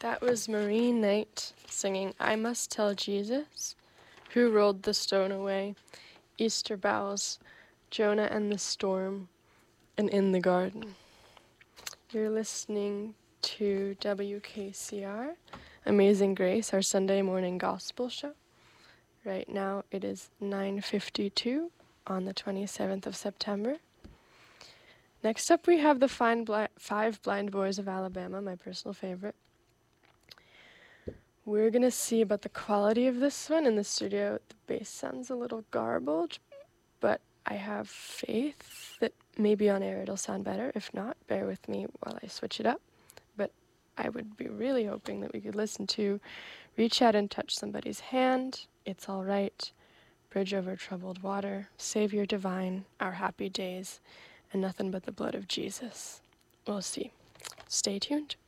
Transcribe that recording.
That was Marie Knight singing I Must Tell Jesus, Who Rolled the Stone Away, Easter Bells, Jonah and the Storm, and In the Garden. You're listening to WKCR, Amazing Grace, our Sunday morning gospel show. Right now it is 9:52 on the 27th of September. Next up we have the Five Blind Boys of Alabama, my personal favorite. We're going to see about the quality of this one in the studio. The bass sounds a little garbled, but I have faith that maybe on air it'll sound better. If not, bear with me while I switch it up. But I would be really hoping that we could listen to Reach Out and Touch Somebody's Hand, It's All Right, Bridge Over Troubled Water, Savior Divine, Our Happy Days, and Nothing But the Blood of Jesus. We'll see. Stay tuned.